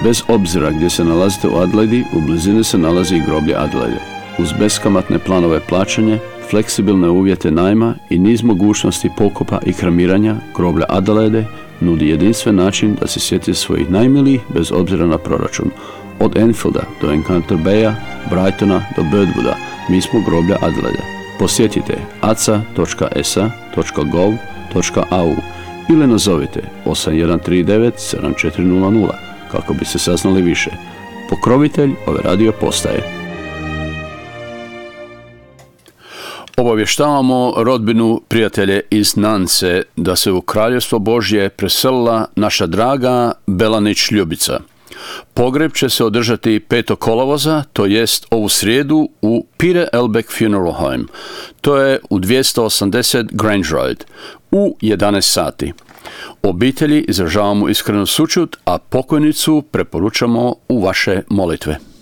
Bez obzira gdje se nalazite u Adelaidi, u blizini se nalazi i groblje Adelaide. Uz beskamatne planove plaćanja, fleksibilne uvjete najma i niz mogućnosti pokopa i kremiranja, groblje Adelaide nudi jedinstven način da se sjetite svojih najmilijih bez obzira na proračun. Od Enfielda do Encounter Baya, Brightona do Birdwooda, mi smo groblja Adelaide. Posjetite aca.sa.gov.au ili nazovite 8139 7400 kako bi se saznali više. Pokrovitelj ove radio postaje. Obavještavamo rodbinu, prijatelje iz Nance da se u Kraljevstvo Božje preselila naša draga Belanić Ljubica. Pogreb će se održati 5. kolovoza, to jest ovu srijedu u Peter Elbeck Funeral Home. To je u 280 Grange Road u 11 sati. Obitelji izražavamo iskrenu sućut, a pokojnicu preporučamo u vaše molitve.